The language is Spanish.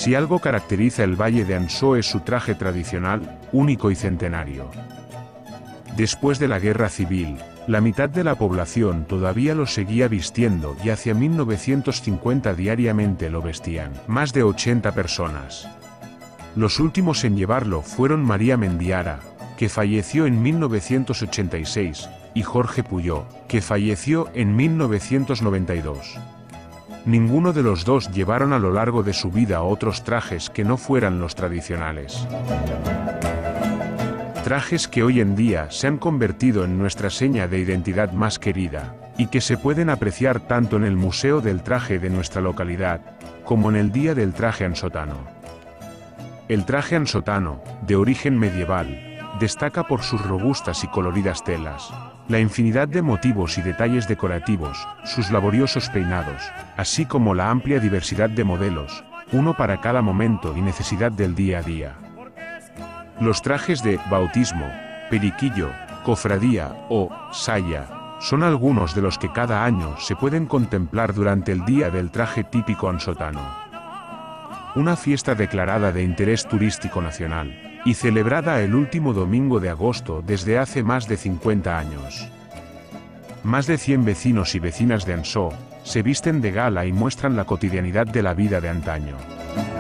Si algo caracteriza el Valle de Ansó es su traje tradicional, único y centenario. Después de la Guerra Civil, la mitad de la población todavía lo seguía vistiendo y hacia 1950 diariamente lo vestían más de 80 personas. Los últimos en llevarlo fueron María Mendiara, que falleció en 1986, y Jorge Puyó, que falleció en 1992. Ninguno de los dos llevaron a lo largo de su vida otros trajes que no fueran los tradicionales. Trajes que hoy en día se han convertido en nuestra seña de identidad más querida, y que se pueden apreciar tanto en el Museo del Traje de nuestra localidad, como en el Día del Traje Ansotano. El traje ansotano, de origen medieval, destaca por sus robustas y coloridas telas, la infinidad de motivos y detalles decorativos, sus laboriosos peinados, así como la amplia diversidad de modelos, uno para cada momento y necesidad del día a día. Los trajes de bautismo, periquillo, cofradía o saya son algunos de los que cada año se pueden contemplar durante el Día del Traje Típico Ansotano. Una fiesta declarada de interés turístico nacional, y celebrada el último domingo de agosto desde hace más de 50 años. Más de 100 vecinos y vecinas de Ansó se visten de gala y muestran la cotidianidad de la vida de antaño.